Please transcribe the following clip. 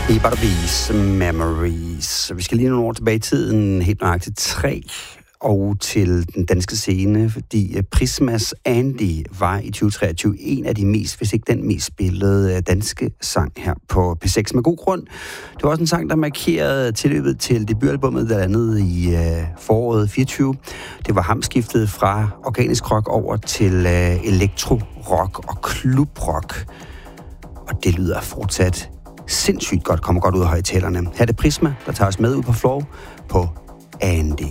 Bees Memories. Vi skal lige nogle år tilbage i tiden, helt nøjagtigt 3 og til den danske scene, fordi Prismas Andy var i 2023 en af de mest, hvis ikke den mest spillede danske sang her på P6. Med god grund. Det var også en sang, der markerede tilløbet til debutalbummet, der landede i foråret 24. Det var hamskiftet fra organisk rock over til elektro-rock og klubrock. Og det lyder fortsat sindssygt godt, kommer godt ud af højtalerne. Her er det Prisma, der tager os med ud på floor på Andy.